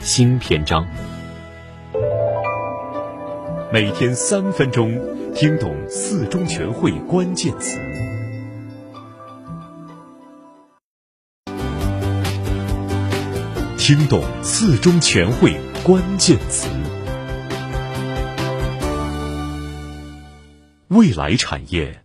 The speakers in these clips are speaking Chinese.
新篇章。每天3分钟，听懂四中全会关键词。听懂四中全会关键词。未来产业。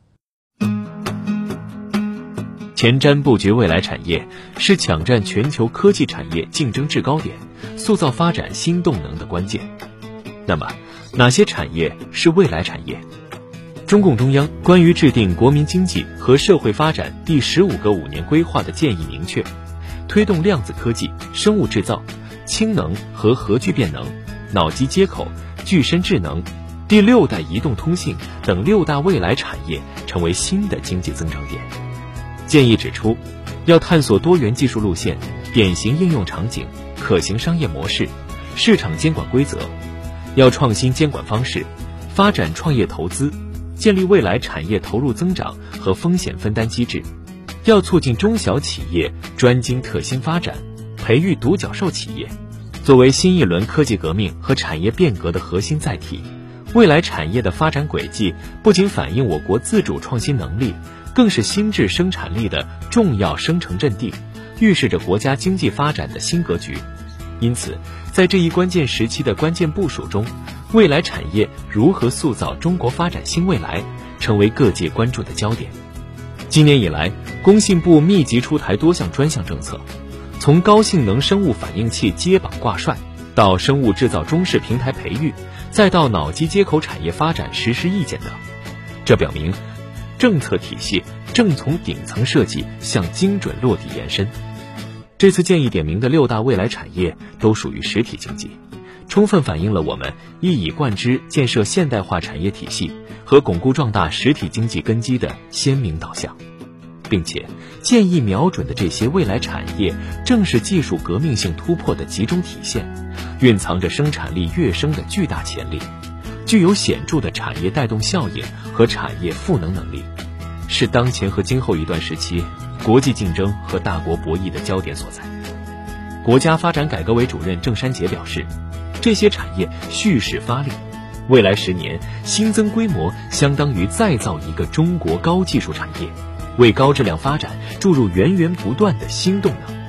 前瞻布局未来产业，是抢占全球科技产业竞争制高点，塑造发展新动能的关键。那么，哪些产业是未来产业？中共中央关于制定国民经济和社会发展第15个5年规划的建议明确，推动量子科技、生物制造、氢能和核聚变能、脑机接口、具身智能、第6代移动通信等6大未来产业成为新的经济增长点。建议指出，要探索多元技术路线、典型应用场景、可行商业模式、市场监管规则，要创新监管方式，发展创业投资，建立未来产业投入增长和风险分担机制，要促进中小企业专精特新发展，培育独角兽企业。作为新一轮科技革命和产业变革的核心载体，未来产业的发展轨迹不仅反映我国自主创新能力，更是新质生产力的重要生成阵地，预示着国家经济发展的新格局。因此，在这一关键时期的关键部署中，未来产业如何塑造中国发展新未来，成为各界关注的焦点。今年以来，工信部密集出台多项专项政策，从高性能生物反应器接榜挂帅，到生物制造中试平台培育，再到脑机接口产业发展实施意见等。这表明政策体系正从顶层设计向精准落地延伸。这次建议点名的6大未来产业都属于实体经济，充分反映了我们一以贯之建设现代化产业体系和巩固壮大实体经济根基的鲜明导向。并且建议瞄准的这些未来产业，正是技术革命性突破的集中体现，蕴藏着生产力跃升的巨大潜力，具有显著的产业带动效应和产业赋能能力，是当前和今后一段时期国际竞争和大国博弈的焦点所在。国家发展改革委主任郑山杰表示，这些产业蓄势发力，未来10年新增规模相当于再造一个中国高技术产业，为高质量发展注入源源不断的新动能。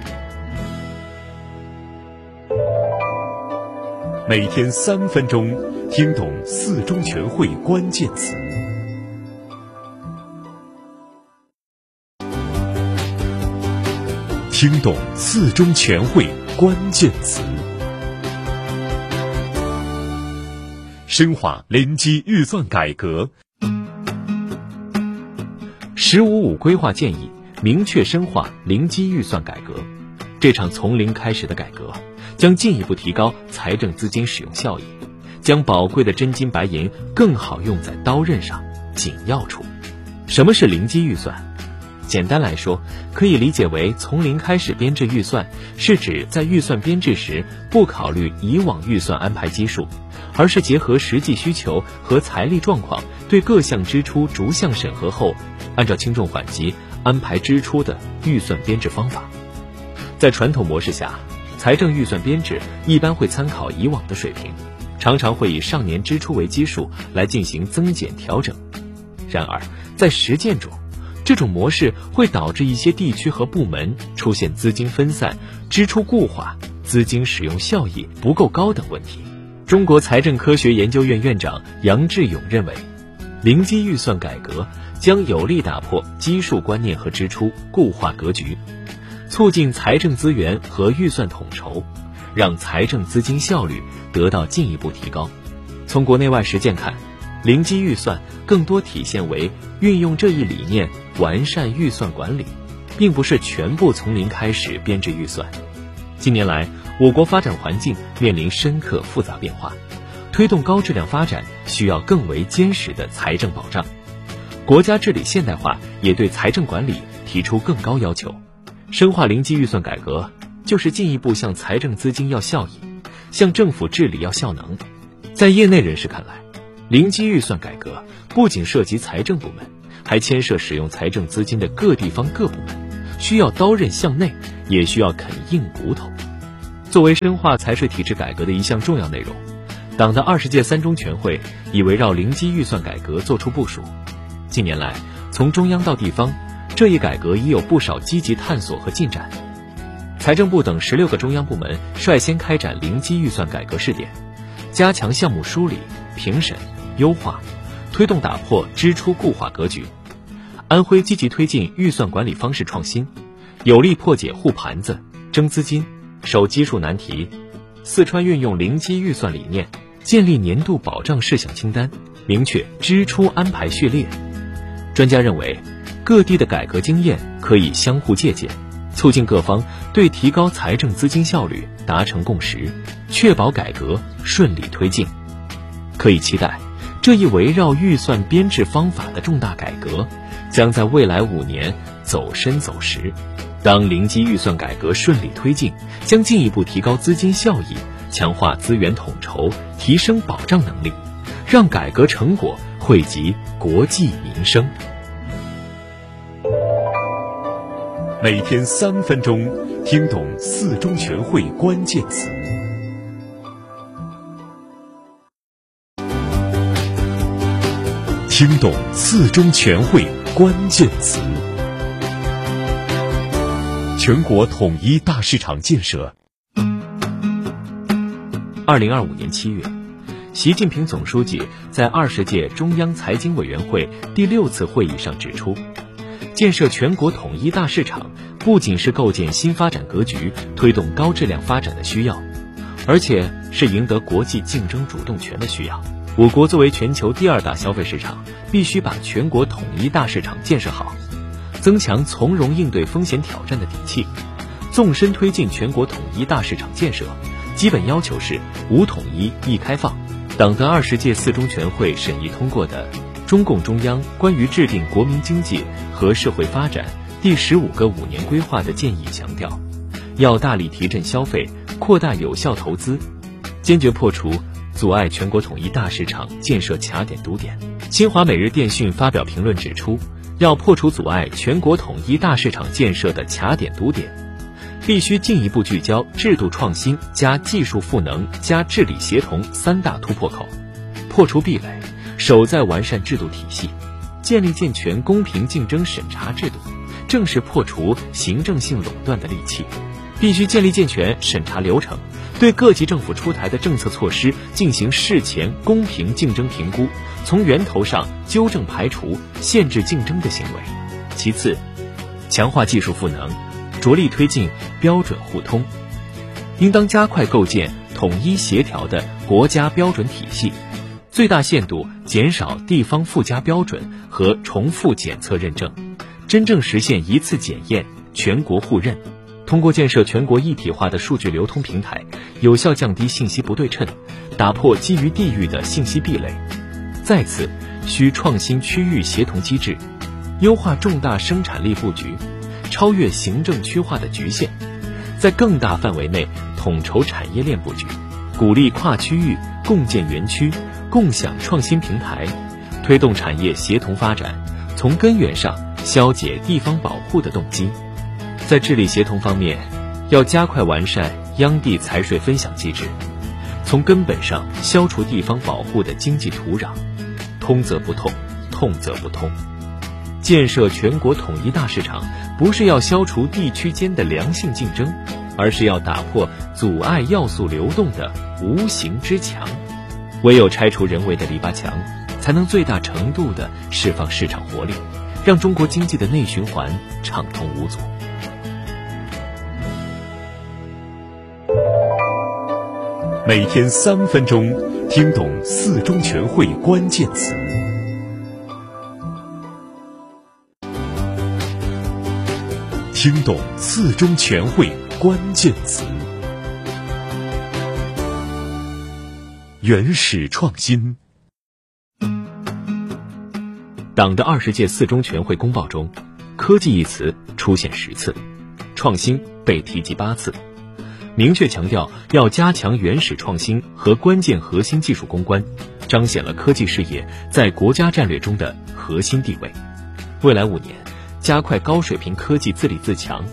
每天3分钟，听懂四中全会关键词。听懂四中全会关键词。深化零基预算改革。“15+5”规划建议明确深化零基预算改革。这场从零开始的改革，将进一步提高财政资金使用效益，将宝贵的真金白银更好用在刀刃上、紧要处。什么是零基预算？简单来说，可以理解为从零开始编制预算，是指在预算编制时不考虑以往预算安排基数，而是结合实际需求和财力状况，对各项支出逐项审核后，按照轻重缓急安排支出的预算编制方法。在传统模式下，财政预算编制一般会参考以往的水平，常常会以上年支出为基数来进行增减调整。然而，在实践中，这种模式会导致一些地区和部门出现资金分散、支出固化、资金使用效益不够高等问题。中国财政科学研究院院长杨志勇认为，零基预算改革将有力打破基数观念和支出固化格局，促进财政资源和预算统筹，让财政资金效率得到进一步提高。从国内外实践看，零基预算更多体现为运用这一理念完善预算管理，并不是全部从零开始编制预算。近年来，我国发展环境面临深刻复杂变化，推动高质量发展需要更为坚实的财政保障。国家治理现代化也对财政管理提出更高要求。深化零基预算改革，就是进一步向财政资金要效益，向政府治理要效能。在业内人士看来，零基预算改革不仅涉及财政部门，还牵涉使用财政资金的各地方各部门，需要刀刃向内，也需要啃硬骨头。 作为深化财税体制改革的一项重要内容，党的20届三中全会已围绕零基预算改革作出部署。近年来，从中央到地方，这一改革已有不少积极探索和进展。财政部等16个中央部门率先开展零基预算改革试点，加强项目梳理、评审、优化，推动打破支出固化格局。安徽积极推进预算管理方式创新，有力破解护盘子、争资金、守基数难题。四川运用零基预算理念，建立年度保障事项清单，明确支出安排序列。专家认为，各地的改革经验可以相互借鉴，促进各方对提高财政资金效率达成共识，确保改革顺利推进。可以期待，这一围绕预算编制方法的重大改革将在未来5年走深走实。当零基预算改革顺利推进，将进一步提高资金效益，强化资源统筹，提升保障能力，让改革成果惠及国计民生。 每天3分钟，听懂四中全会关键词。听懂四中全会关键词。全国统一大市场建设。 2025年7月，习近平总书记在20届中央财经委员会第6次会议上指出，建设全国统一大市场不仅是构建新发展格局、推动高质量发展的需要，而且是赢得国际竞争主动权的需要。我国作为全球第2大消费市场，必须把全国统一大市场建设好，增强从容应对风险挑战的底气，纵深推进全国统一大市场建设。基本要求是无统一一开放。党的20届四中全会审议通过的中共中央关于制定国民经济和社会发展第15个5年规划的建议强调，要大力提振消费，扩大有效投资，坚决破除阻碍全国统一大市场建设卡点堵点。新华每日电讯发表评论指出，要破除阻碍全国统一大市场建设的卡点堵点，必须进一步聚焦制度创新加技术赋能加治理协同3大突破口，破除壁垒，守在完善制度体系，建立健全公平竞争审查制度，正是破除行政性垄断的利器。必须建立健全审查流程，对各级政府出台的政策措施进行事前公平竞争评估，从源头上纠正排除限制竞争的行为。其次，强化技术赋能，着力推进标准互通，应当加快构建统一协调的国家标准体系，最大限度减少地方附加标准和重复检测认证，真正实现一次检验、全国互认。通过建设全国一体化的数据流通平台，有效降低信息不对称，打破基于地域的信息壁垒。再次，需创新区域协同机制，优化重大生产力布局，超越行政区划的局限，在更大范围内统筹产业链布局，鼓励跨区域共建园区，共享创新平台，推动产业协同发展，从根源上消解地方保护的动机。在治理协同方面，要加快完善央地财税分享机制，从根本上消除地方保护的经济土壤，通则不痛，痛则不通。建设全国统一大市场，不是要消除地区间的良性竞争，而是要打破阻碍要素流动的无形之墙。唯有拆除人为的篱笆墙，才能最大程度地释放市场活力，让中国经济的内循环畅通无阻。 每天3分钟，听懂四中全会关键词。听懂四中全会关键词。原始创新。 党的20届四中全会公报中，科技一词出现10次，创新被提及8次，明确强调要加强原始创新和关键核心技术攻关，彰显了科技事业在国家战略中的核心地位。未来5年，加快高水平科技自立自强，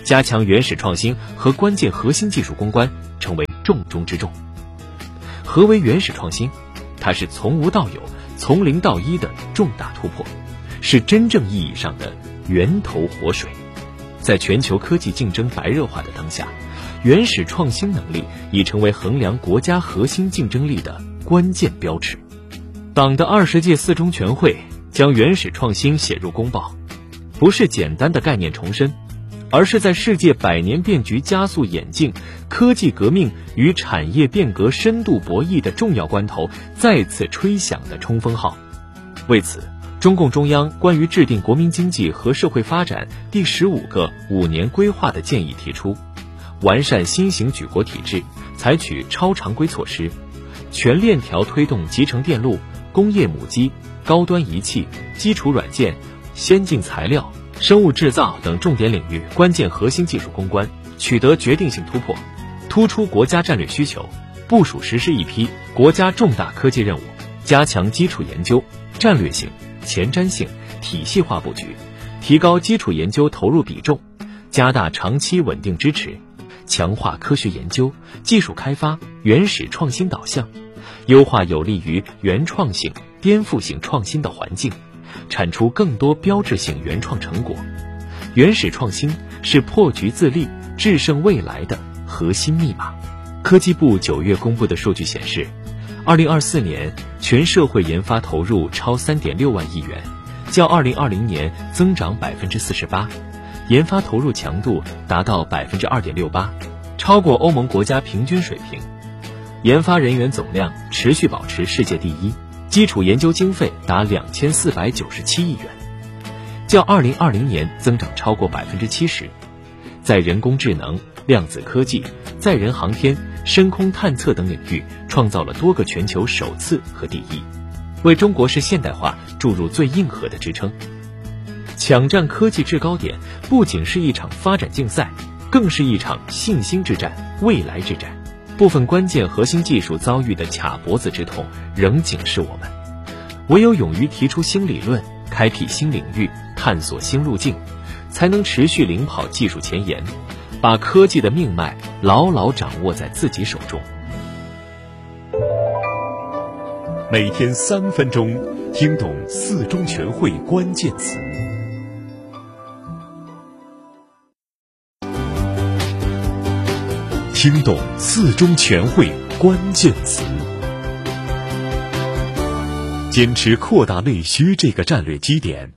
加强原始创新和关键核心技术攻关成为重中之重。何为原始创新？它是从无到有、从零到一的重大突破，是真正意义上的源头活水。在全球科技竞争白热化的当下，原始创新能力已成为衡量国家核心竞争力的关键标尺。党的20届四中全会将原始创新写入公报，不是简单的概念重申，而是在世界百年变局加速演进、科技革命与产业变革深度博弈的重要关头再次吹响的冲锋号。为此，中共中央关于制定国民经济和社会发展第15个5年规划的建议提出，完善新型举国体制，采取超常规措施，全链条推动集成电路、工业母机、高端仪器、基础软件、先进材料、生物制造等重点领域关键核心技术攻关，取得决定性突破，突出国家战略需求，部署实施一批国家重大科技任务，加强基础研究战略性、前瞻性、体系化布局，提高基础研究投入比重，加大长期稳定支持，强化科学研究、技术开发原始创新导向，优化有利于原创性、颠覆性创新的环境，产出更多标志性原创成果。原始创新是破局自立、制胜未来的核心密码。科技部9月公布的数据显示，2024年全社会研发投入超3.6万亿元，较2020年增长48%，研发投入强度达到2.68%，超过欧盟国家平均水平。研发人员总量持续保持世界第一，基础研究经费达2497亿元，较2020年增长超过70%。在人工智能、量子科技、载人航天、深空探测等领域创造了多个全球首次和第一，为中国式现代化注入最硬核的支撑。抢占科技制高点不仅是一场发展竞赛，更是一场信心之战、未来之战。部分关键核心技术遭遇的卡脖子之痛仍警示我们，唯有勇于提出新理论，开辟新领域，探索新路径，才能持续领跑技术前沿，把科技的命脉牢牢掌握在自己手中。 每天3分钟，听懂四中全会关键词。听懂四中全会关键词。坚持扩大内需这个战略基点。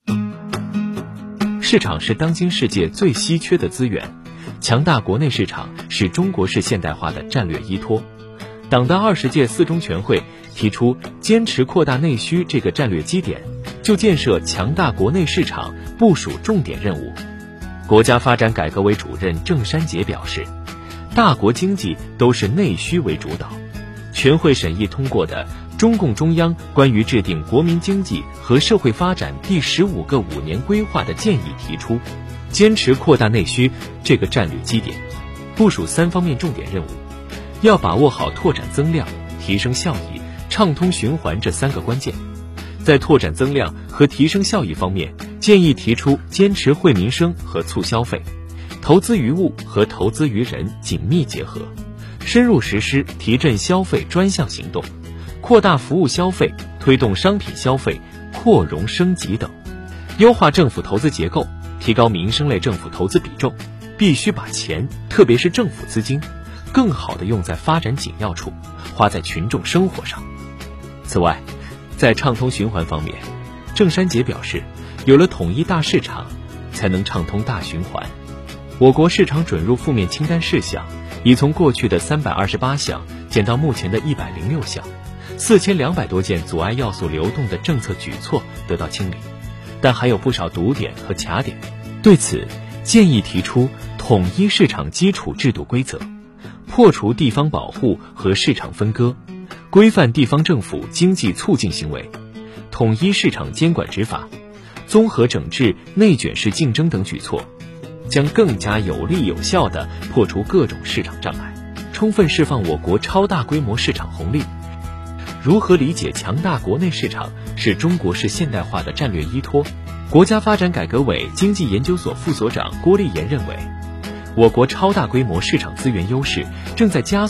市场是当今世界最稀缺的资源，强大国内市场是中国式现代化的战略依托。党的20届四中全会提出坚持扩大内需这个战略基点，就建设强大国内市场部署重点任务。国家发展改革委主任郑山杰表示，大国经济都是内需为主导。全会审议通过的中共中央关于制定国民经济和社会发展第15个5年规划的建议提出，坚持扩大内需这个战略基点，部署3方面重点任务，要把握好拓展增量、提升效益、畅通循环这3个关键。在拓展增量和提升效益方面，建议提出坚持惠民生和促消费，投资于物和投资于人紧密结合，深入实施提振消费专项行动，扩大服务消费，推动商品消费扩容升级等。优化政府投资结构，提高民生类政府投资比重，必须把钱，特别是政府资金，更好地用在发展紧要处，花在群众生活上。此外，在畅通循环方面，郑山杰表示，有了统一大市场，才能畅通大循环。我国市场准入负面清单事项已从过去的328项减到目前的106项，4200多件阻碍要素流动的政策举措得到清理，但还有不少堵点和卡点。对此，建议提出统一市场基础制度规则，破除地方保护和市场分割，规范地方政府经济促进行为，统一市场监管执法，综合整治内卷式竞争等举措，将更加有力有效地破除各种市场障碍，充分释放我国超大规模市场红利。如何理解强大国内市场是中国式现代化的战略依托？国家发展改革委经济研究所副所长郭立言认为， 我国超大规模市场资源优势正在加速